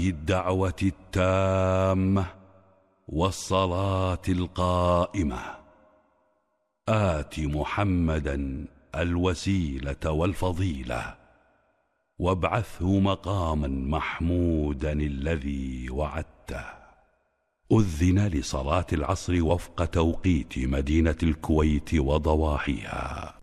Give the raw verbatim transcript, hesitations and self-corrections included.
الدعوة التامة والصلاة القائمة آت محمدا الوسيلة والفضيلة وابعثه مقاما محمودا الذي وعدته. أذن لصلاة العصر وفق توقيت مدينة الكويت وضواحيها.